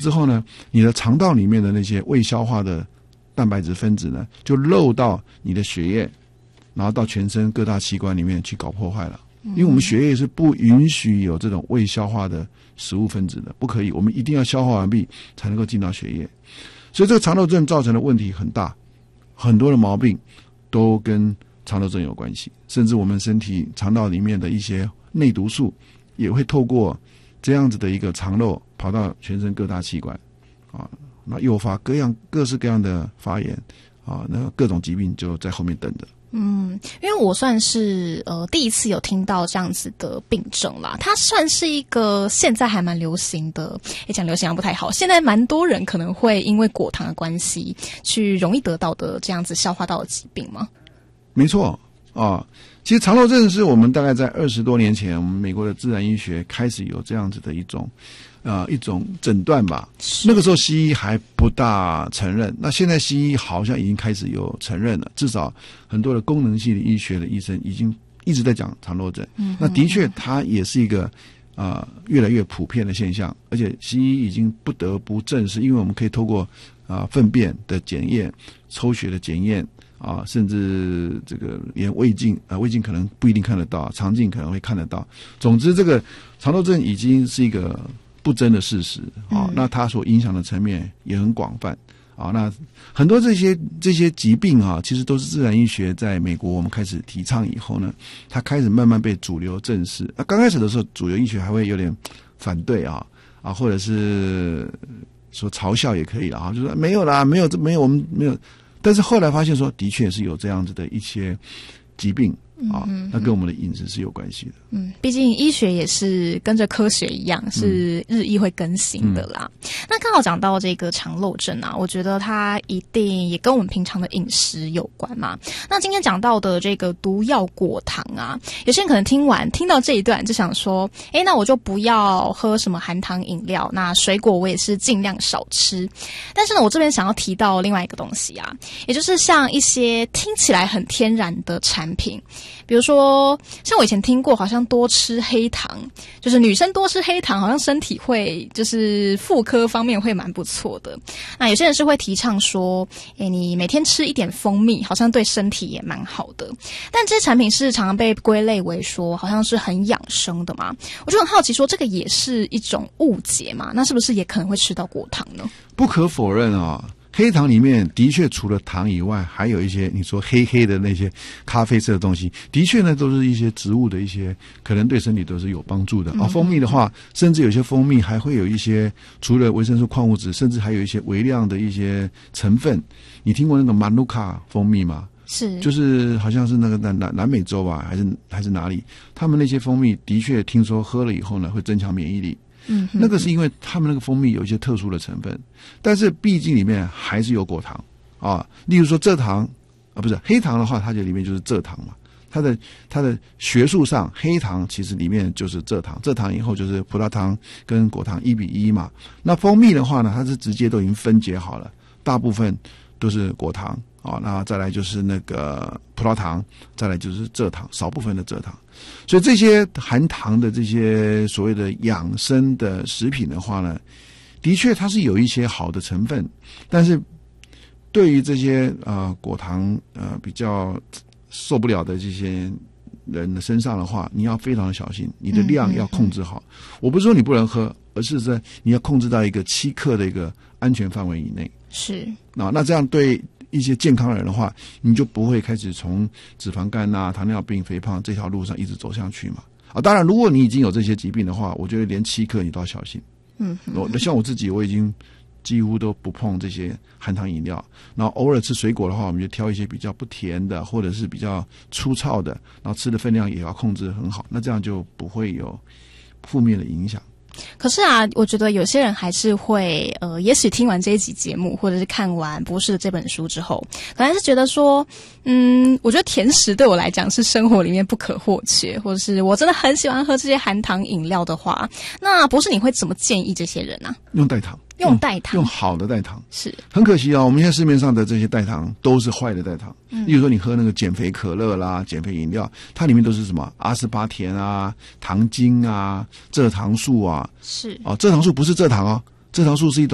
之后呢，你的肠道里面的那些未消化的蛋白质分子呢，就漏到你的血液，然后到全身各大器官里面去搞破坏了。因为我们血液是不允许有这种未消化的食物分子的，不可以，我们一定要消化完毕才能够进到血液。所以这个肠漏症造成的问题很大，很多的毛病都跟肠漏症有关系，甚至我们身体肠道里面的一些内毒素也会透过这样子的一个肠漏跑到全身各大器官啊，那诱发各式各样的发炎啊，那各种疾病就在后面等着。 因为我算是第一次有听到这样子的病症啦，它算是一个现在还蛮流行的，讲流行不太好，现在蛮多人可能会因为果糖的关系去容易得到的这样子消化道的疾病吗？没错啊，其实肠漏症是我们大概在20多年前，我们美国的自然医学开始有这样子的一种诊断吧。那个时候西医还不大承认，那现在西医好像已经开始有承认了，至少很多的功能性的医学的医生已经一直在讲肠漏症。那的确它也是一个越来越普遍的现象，而且西医已经不得不正视，因为我们可以透过粪便的检验、抽血的检验甚至这个连胃镜胃镜可能不一定看得到，肠镜可能会看得到。总之这个肠漏症已经是一个不争的事实那它所影响的层面也很广泛那很多这些疾病其实都是自然医学在美国我们开始提倡以后呢，它开始慢慢被主流正视。刚开始的时候主流医学还会有点反对或者是说嘲笑也可以就说没有啦，没有我们没有。但是后来发现说的确是有这样子的一些疾病那跟我们的饮食是有关系的。 毕竟医学也是跟着科学一样，是日益会更新的啦。那刚好讲到这个肠漏症我觉得它一定也跟我们平常的饮食有关嘛。那今天讲到的这个毒药果糖有些人可能听到这一段就想说，那我就不要喝什么含糖饮料，那水果我也是尽量少吃。但是呢，我这边想要提到另外一个东西也就是像一些听起来很天然的产品。比如说像我以前听过好像多吃黑糖，就是女生多吃黑糖好像身体会就是妇科方面会蛮不错的。那有些人是会提倡说你每天吃一点蜂蜜好像对身体也蛮好的。但这些产品是常常被归类为说好像是很养生的嘛，我就很好奇说这个也是一种误解嘛，那是不是也可能会吃到果糖呢？ 不可否认黑糖里面的确除了糖以外还有一些你说黑黑的那些咖啡色的东西，的确呢都是一些植物的一些可能对身体都是有帮助的蜂蜜的话，甚至有些蜂蜜还会有一些除了维生素矿物质，甚至还有一些微量的一些成分。你听过那个马努卡蜂蜜吗？是，就是好像是那个南美洲吧还是哪里，他们那些蜂蜜的确听说喝了以后呢会增强免疫力。那个是因为他们那个蜂蜜有一些特殊的成分，但是毕竟里面还是有果糖例如说蔗糖不是黑糖的话，它就里面就是蔗糖嘛。它的学术上黑糖其实里面就是蔗糖，蔗糖以后就是葡萄糖跟果糖1:1嘛。那蜂蜜的话呢，它是直接都已经分解好了，大部分都是果糖那再来就是那个葡萄糖，再来就是蔗糖，少部分的蔗糖。所以这些含糖的这些所谓的养生的食品的话呢，的确它是有一些好的成分，但是对于这些果糖比较受不了的这些人的身上的话，你要非常的小心，你的量要控制好。我不是说你不能喝，而是在你要控制到一个7克的一个安全范围以内。是那这样对一些健康人的话，你就不会开始从脂肪肝糖尿病、肥胖这条路上一直走上去嘛。当然如果你已经有这些疾病的话，我觉得连7克你都要小心。像我自己，我已经几乎都不碰这些含糖饮料，然后偶尔吃水果的话，我们就挑一些比较不甜的或者是比较粗糙的，然后吃的分量也要控制很好，那这样就不会有负面的影响。 可是我觉得有些人还是会也许听完这一集节目或者是看完博士的这本书之后，可能是觉得说我觉得甜食对我来讲是生活里面不可或缺，或者是我真的很喜欢喝这些含糖饮料的话，那博士你会怎么建议这些人用代糖。用好的代糖。是很可惜我们现在市面上的这些代糖都是坏的代糖。例如说你喝那个减肥可乐啦、减肥饮料，它里面都是什么阿斯巴甜糖精蔗糖素是蔗糖素不是蔗糖蔗糖素是一种